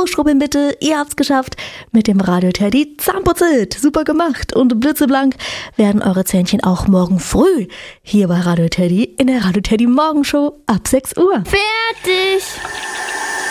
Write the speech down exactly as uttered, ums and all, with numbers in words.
Schrubbeln bitte, ihr habt's geschafft. Mit dem Radio Teddy Zahnputzelt. Super gemacht. Und blitzeblank werden eure Zähnchen auch morgen früh hier bei Radio Teddy in der Radio Teddy Morgenshow ab sechs Uhr. Fertig!